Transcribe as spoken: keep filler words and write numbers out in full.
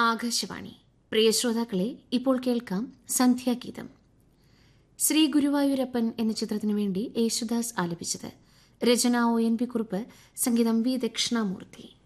ആകാശവാണി. പ്രിയ ശ്രോതാക്കളെ, ഇപ്പോൾ കേൾക്കാം സന്ധ്യാഗീതം. ശ്രീ ഗുരുവായൂരപ്പൻ എന്ന ചിത്രത്തിനു വേണ്ടി യേശുദാസ് ആലപിച്ചത്. രചന ഒ എൻ പി കുറുപ്പ്, സംഗീതം വി ദക്ഷിണാമൂർത്തി.